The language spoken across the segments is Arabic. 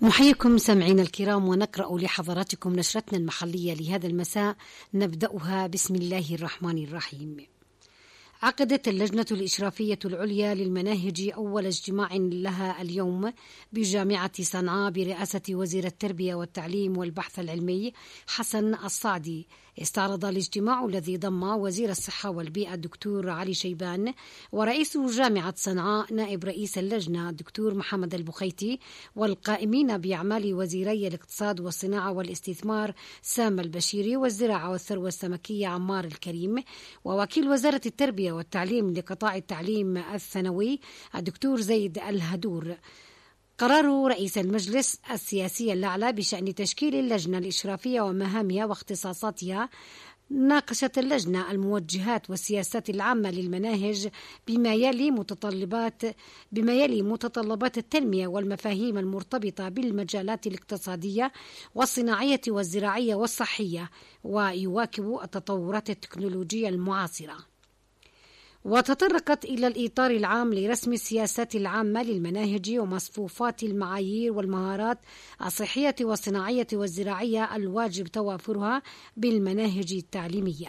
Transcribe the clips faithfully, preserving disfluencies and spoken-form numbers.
نحييكم سمعينا الكرام ونقرأ لحضراتكم نشرتنا المحلية لهذا المساء، نبدأها بسم الله الرحمن الرحيم. عقدت اللجنة الإشرافية العليا للمناهج أول اجتماع لها اليوم بجامعة صنعاء برئاسة وزير التربية والتعليم والبحث العلمي حسن الصعدي. استعرض الاجتماع الذي ضم وزير الصحة والبيئة الدكتور علي شيبان ورئيس جامعة صنعاء نائب رئيس اللجنة الدكتور محمد البخيتي والقائمين بأعمال وزيري الاقتصاد والصناعة والاستثمار سام البشيري والزراعة والثروة السمكية عمار الكريم ووكيل وزارة التربية والتعليم لقطاع التعليم الثانوي الدكتور زيد الهدور. قرار رئيس المجلس السياسي الأعلى بشأن تشكيل اللجنة الإشرافية ومهامها واختصاصاتها. ناقشت اللجنة الموجهات والسياسات العامة للمناهج بما يلي متطلبات بما يلي متطلبات التنمية والمفاهيم المرتبطة بالمجالات الاقتصادية والصناعية والزراعية والصحية، ويواكب التطورات التكنولوجية المعاصرة. وتطرقت إلى الإطار العام لرسم السياسات العامة للمناهج ومصفوفات المعايير والمهارات الصحية والصناعية والزراعية الواجب توافرها بالمناهج التعليمية.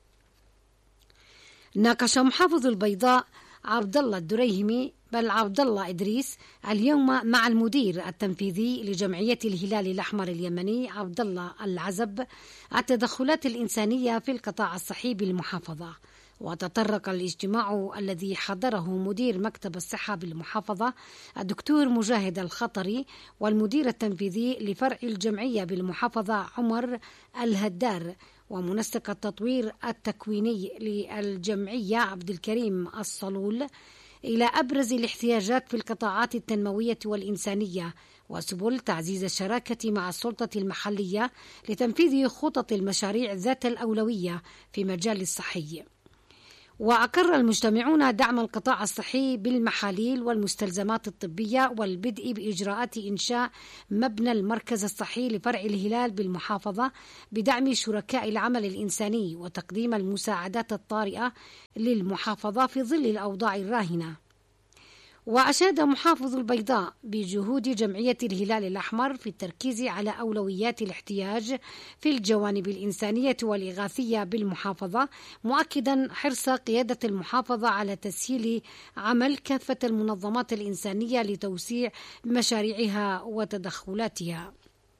ناقش محافظ البيضاء عبد الله الدريهمي بل عبد الله إدريس اليوم مع المدير التنفيذي لجمعية الهلال الأحمر اليمني عبد الله العزب التدخلات الإنسانية في القطاع الصحي بالمحافظة. وتطرق الاجتماع الذي حضره مدير مكتب الصحة بالمحافظة الدكتور مجاهد الخطري والمدير التنفيذي لفرع الجمعية بالمحافظة عمر الهدار ومنسق التطوير التكويني للجمعية عبد الكريم الصلول إلى أبرز الاحتياجات في القطاعات التنموية والإنسانية وسبل تعزيز الشراكة مع السلطة المحلية لتنفيذ خطط المشاريع ذات الأولوية في مجال الصحي. وأقر المجتمعون دعم القطاع الصحي بالمحاليل والمستلزمات الطبية والبدء بإجراءات إنشاء مبنى المركز الصحي لفرع الهلال بالمحافظة بدعم شركاء العمل الإنساني وتقديم المساعدات الطارئة للمحافظة في ظل الأوضاع الراهنة. وأشاد محافظ البيضاء بجهود جمعية الهلال الأحمر في التركيز على أولويات الاحتياج في الجوانب الإنسانية والإغاثية بالمحافظة، مؤكدا حرص قيادة المحافظة على تسهيل عمل كافة المنظمات الإنسانية لتوسيع مشاريعها وتدخلاتها.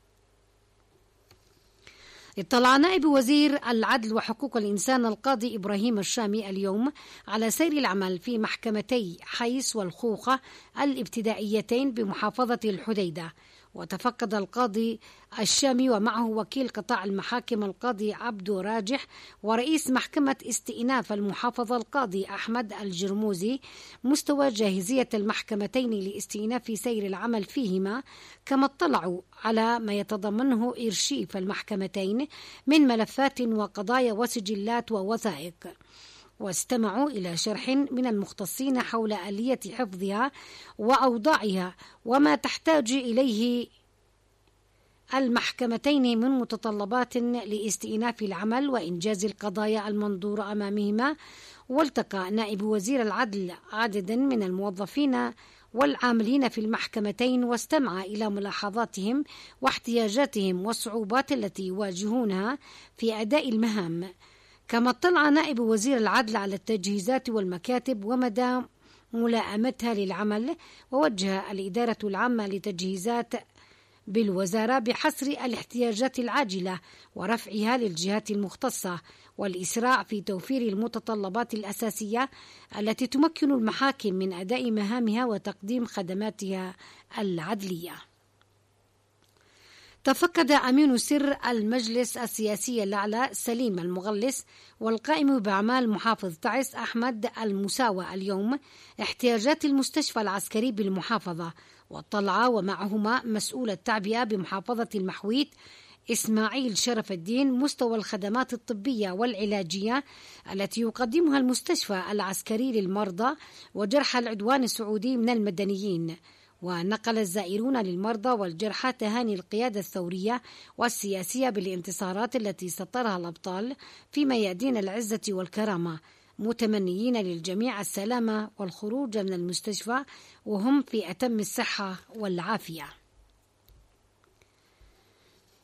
اطلع نائب وزير العدل وحقوق الإنسان القاضي إبراهيم الشامي اليوم على سير العمل في محكمتي حيس والخوخة الابتدائيتين بمحافظة الحديدة. وتفقد القاضي الشامي ومعه وكيل قطاع المحاكم القاضي عبدو راجح ورئيس محكمة استئناف المحافظة القاضي أحمد الجرموزي مستوى جاهزية المحكمتين لاستئناف سير العمل فيهما، كما اطلعوا على ما يتضمنه إرشيف المحكمتين من ملفات وقضايا وسجلات ووثائق. واستمعوا إلى شرح من المختصين حول آلية حفظها وأوضاعها وما تحتاج إليه المحكمتين من متطلبات لاستئناف العمل وإنجاز القضايا المنظورة أمامهما. والتقى نائب وزير العدل عددا من الموظفين والعاملين في المحكمتين واستمع إلى ملاحظاتهم واحتياجاتهم والصعوبات التي يواجهونها في أداء المهام. كما اطلع نائب وزير العدل على التجهيزات والمكاتب ومدى ملائمتها للعمل، ووجه الإدارة العامة لتجهيزات بالوزارة بحصر الاحتياجات العاجلة ورفعها للجهات المختصة والإسراع في توفير المتطلبات الأساسية التي تمكن المحاكم من أداء مهامها وتقديم خدماتها العدلية. تفقد أمين سر المجلس السياسي الأعلى سليم المغلس والقائم بأعمال محافظ تعز أحمد المساوى اليوم احتياجات المستشفى العسكري بالمحافظة، واطلع ومعهما مسؤول التعبئة بمحافظة المحويت إسماعيل شرف الدين مستوى الخدمات الطبية والعلاجية التي يقدمها المستشفى العسكري للمرضى وجرحى العدوان السعودي من المدنيين. ونقل الزائرون للمرضى والجرحى تهاني القيادة الثورية والسياسية بالانتصارات التي سطرها الأبطال في ميادين العزة والكرامة، متمنيين للجميع السلامة والخروج من المستشفى وهم في أتم الصحة والعافية.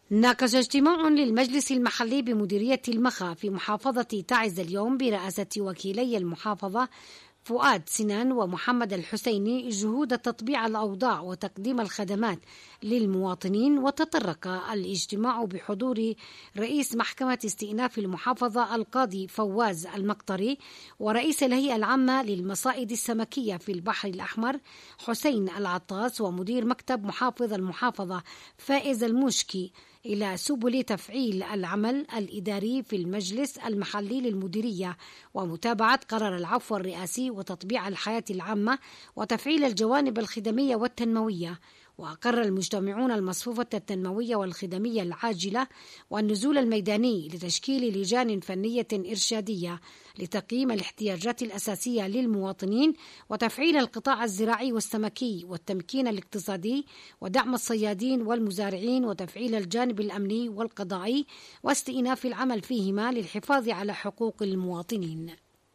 ناقش اجتماع للمجلس المحلي بمديرية المخا في محافظة تعز اليوم برئاسة وكيلي المحافظة فؤاد سنان ومحمد الحسيني جهود تطبيع الأوضاع وتقديم الخدمات للمواطنين. وتطرق الاجتماع بحضور رئيس محكمة استئناف المحافظة القاضي فواز المقطري ورئيس الهيئة العامة للمصائد السمكية في البحر الأحمر حسين العطاس ومدير مكتب محافظ المحافظة فائز المشكي إلى سبل تفعيل العمل الإداري في المجلس المحلي للمديرية ومتابعة قرار العفو الرئاسي وتطبيع الحياة العامة وتفعيل الجوانب الخدمية والتنموية. وأقر المجتمعون المصفوفة التنموية والخدمية العاجلة والنزول الميداني لتشكيل لجان فنية إرشادية لتقييم الاحتياجات الأساسية للمواطنين وتفعيل القطاع الزراعي والسمكي والتمكين الاقتصادي ودعم الصيادين والمزارعين وتفعيل الجانب الأمني والقضائي واستئناف العمل فيهما للحفاظ على حقوق المواطنين.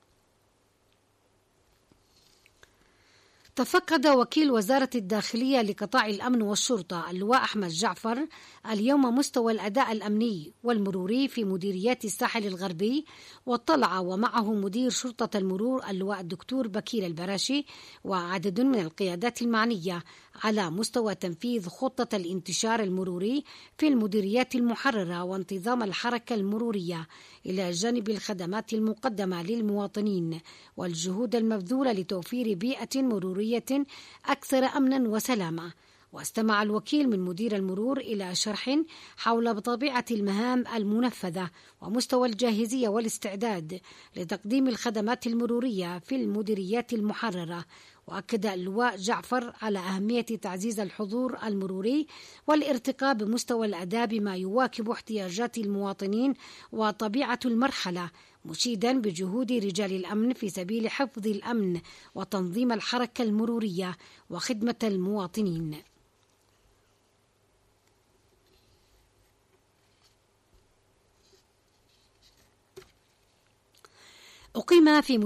تفقد وكيل وزارة الداخلية لقطاع الأمن والشرطة اللواء أحمد جعفر اليوم مستوى الأداء الأمني والمروري في مديريات الساحل الغربي، واطلع ومعه مدير شرطة المرور اللواء الدكتور بكير البراشي وعدد من القيادات المعنية على مستوى تنفيذ خطة الانتشار المروري في المديريات المحررة وانتظام الحركة المرورية إلى جانب الخدمات المقدمة للمواطنين والجهود المبذولة لتوفير بيئة مرورية أكثر أمنا وسلامة. واستمع الوكيل من مدير المرور إلى شرح حول طبيعة المهام المنفذة ومستوى الجاهزية والاستعداد لتقديم الخدمات المرورية في المديريات المحررة. وأكد اللواء جعفر على أهمية تعزيز الحضور المروري والارتقاء بمستوى الأداء بما يواكب احتياجات المواطنين وطبيعة المرحلة، مشيدا بجهود رجال الأمن في سبيل حفظ الأمن وتنظيم الحركة المرورية وخدمة المواطنين. أقيم في